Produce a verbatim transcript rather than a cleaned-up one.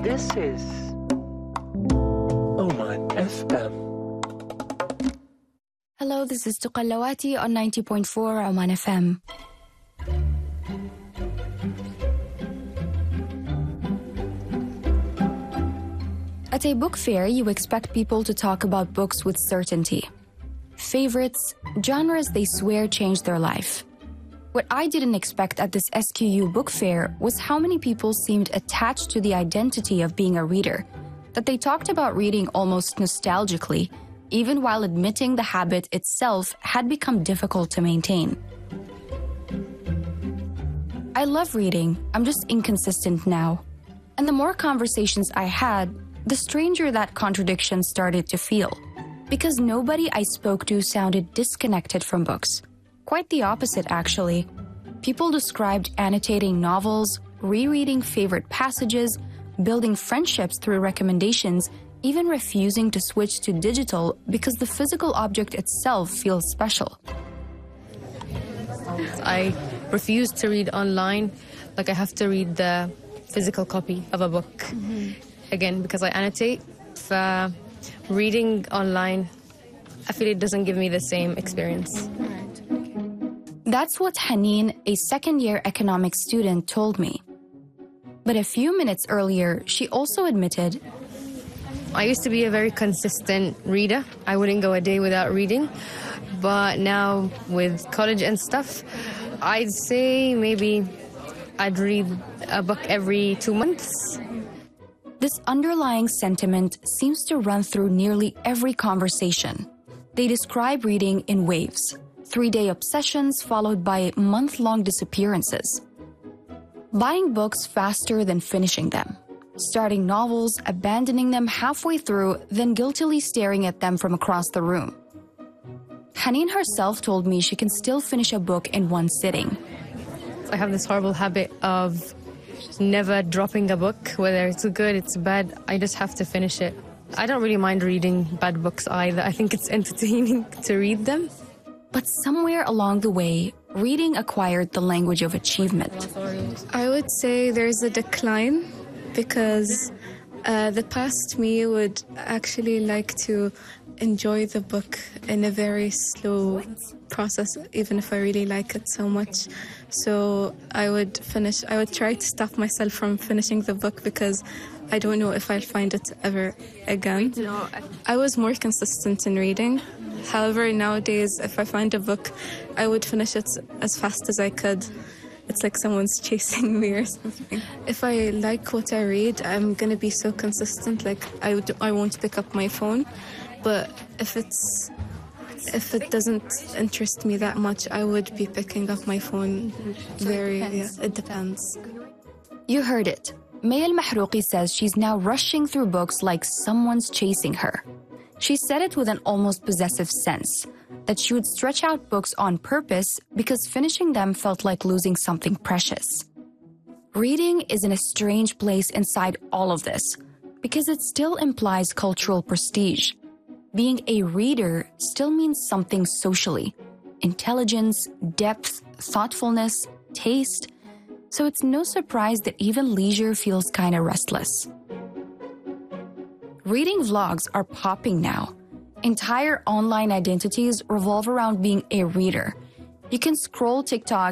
This is Oman F M. Hello, this is Tuqallawati on ninety point four Oman F M. At a book fair, you expect people to talk about books with certainty. Favorites, genres they swear changed their life. What I didn't expect at this S Q U book fair was how many people seemed attached to the identity of being a reader, that they talked about reading almost nostalgically, even while admitting the habit itself had become difficult to maintain. I love reading, I'm just inconsistent now. And the more conversations I had, the stranger that contradiction started to feel, because nobody I spoke to sounded disconnected from books. Quite the opposite, actually. People described annotating novels, rereading favorite passages, building friendships through recommendations, even refusing to switch to digital because the physical object itself feels special. I refuse to read online. Like, I have to read the physical copy of a book. Mm-hmm. Again, because I annotate. Uh, reading online, I feel it doesn't give me the same experience. That's what Haneen, a second-year economics student, told me. But a few minutes earlier, she also admitted, I used to be a very consistent reader. I wouldn't go a day without reading. But now, with college and stuff, I'd say maybe I'd read a book every two months. This underlying sentiment seems to run through nearly every conversation. They describe reading in waves, three-day obsessions followed by month-long disappearances. Buying books faster than finishing them. Starting novels, abandoning them halfway through, then guiltily staring at them from across the room. Haneen herself told me she can still finish a book in one sitting. I have this horrible habit of never dropping a book, whether it's good, it's bad. I just have to finish it. I don't really mind reading bad books either. I think it's entertaining to read them. But somewhere along the way, reading acquired the language of achievement. I would say there's a decline because uh, the past me would actually like to enjoy the book in a very slow process, even if I really like it so much. So I would finish, I would try to stop myself from finishing the book because I don't know if I'll find it ever again. I was more consistent in reading. However, nowadays, if I find a book, I would finish it as fast as I could. It's like someone's chasing me or something. If I like what I read, I'm going to be so consistent. Like, I, would, I won't pick up my phone. But if it's if it doesn't interest me that much, I would be picking up my phone. Very, yeah, it depends. You heard it. Maya Al-Mahrouqi says she's now rushing through books like someone's chasing her. She said it with an almost possessive sense, that she would stretch out books on purpose because finishing them felt like losing something precious. Reading is in a strange place inside all of this, because it still implies cultural prestige. Being a reader still means something socially. Intelligence, depth, thoughtfulness, taste. So it's no surprise that even leisure feels kind of restless. Reading vlogs are popping now. Entire online identities revolve around being a reader. You can scroll TikTok